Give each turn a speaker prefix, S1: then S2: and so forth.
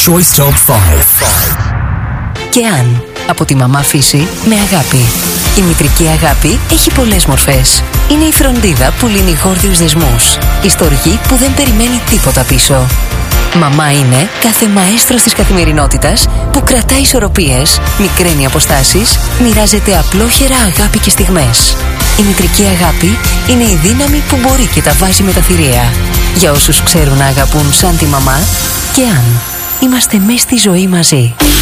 S1: Choice Top 5.
S2: Και αν, από τη μαμά φύση με αγάπη. Η μητρική αγάπη έχει πολλές μορφές. Είναι η φροντίδα που λύνει γόρδιους δεσμούς. Η στοργή που δεν περιμένει τίποτα πίσω. Μαμά είναι κάθε μαέστρος της καθημερινότητας που κρατάει ισορροπίες, μικραίνει αποστάσεις, μοιράζεται απλόχερα αγάπη και στιγμές. Η μητρική αγάπη είναι η δύναμη που μπορεί και τα βάζει με τα θηρία. Για όσους ξέρουν να αγαπούν σαν τη μαμά, και αν είμαστε μες στη ζωή μαζί.